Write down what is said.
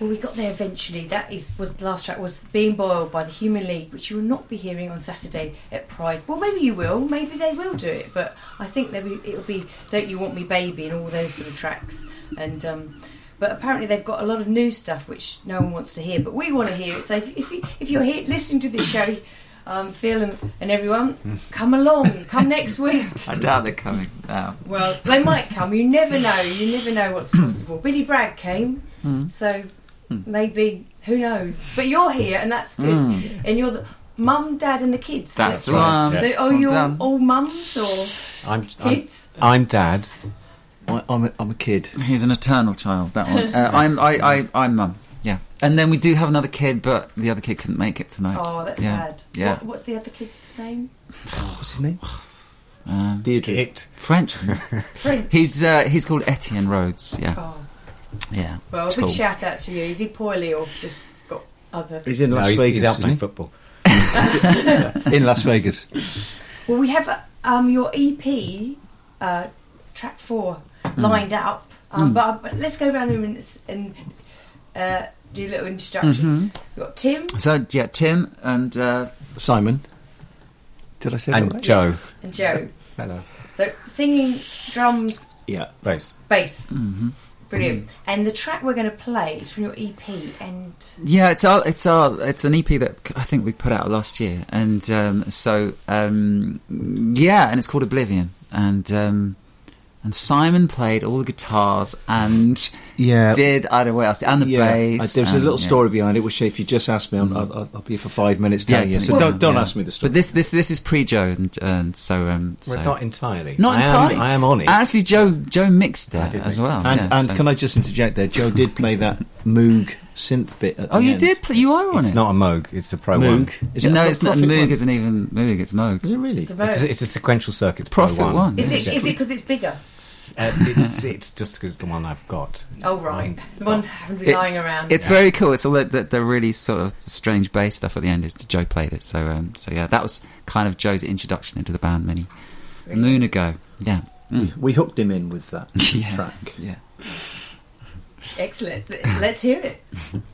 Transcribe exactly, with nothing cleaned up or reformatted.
Well, we got there eventually. That is was the last track was Being Boiled by the Human League, which you will not be hearing on Saturday at Pride. Well, maybe you will. Maybe they will do it, but I think there it'll be Don't You Want Me Baby and all those sort of tracks. And um, but apparently they've got a lot of new stuff which no one wants to hear, but we want to hear it. So if if, you, if you're here listening to this show, um, Phil and, and everyone, come along. Come next week. I doubt they're coming now. Well, they might come. You never know. You never know what's possible. Billy Bragg came, Mm. so. Maybe, who knows? But you're here, and that's good. Mm. And you're the mum, dad, and the kids. That's so, right. So, Yes. are Well you done. all mums or I'm, kids? I'm, I'm dad. I, I'm, a, I'm a kid. He's an eternal child, that one. Uh, I'm I, I, I'm mum, yeah. And then we do have another kid, but the other kid couldn't make it tonight. Oh, that's yeah. sad. Yeah. What, what's the other kid's name? What's his name? Um, Deirdre. It. French, isn't it? French. He's, uh, he's called Etienne Rhodes, yeah. Oh. Yeah. Well, a Cool. big shout out to you. Is he poorly or just got other... He's in No, Las he's, Vegas. he's out isn't playing he? football. In Las Vegas. Well, we have um, your E P, uh, track four, lined up. Um, Mm. but, but let's go around the room and, and uh, do a little introduction. Mhm. We've got Tim So, yeah, Tim and... Uh, Simon. Did I say that And right? Joe. and Joe. Hello. So singing, drums, Yeah. Bass. bass. mhm. Brilliant. And the track we're going to play is from your E P, and Yeah, it's our, it's our, it's an E P that I think we put out last year, and um, so um, yeah, and it's called Oblivion, and um, and Simon played all the guitars and Yeah. did I don't know what else, and the yeah. bass. I, there's a and, little yeah. story behind it, which if you just ask me, I'll, I'll, I'll be here for five minutes telling Yeah, you. So well, don't don't yeah. ask me the story. But this this this is pre Joe, and, and so um, Well, so not entirely. not I entirely. Am, I am on it. Actually, Joe Joe mixed I that did as mix it. well. and yeah, and so- can I just interject there? Joe did play that Moog synth bit. At Oh, the you end. did play. You are on It's it. not a Moog. It's a Pro Moog. One. Is it no, a it's not. Prophet Moog one? isn't even Moog. It's Moog. Is it really? it's a It's, vote. a, it's a sequential circuit. It's Prophet Pro One. One. Is Yeah. it? Is it because it's bigger? Uh, it's, it's just because the one I've got. Oh right, Um, the one happened to be lying It's, around. it's very cool. It's all the, the, the really sort of strange bass stuff at the end. Is Joe played it, so um, so yeah, that was kind of Joe's introduction into the band many a moon ago. Yeah, mm. We hooked him in with that yeah, track. yeah. Excellent. Let's hear it.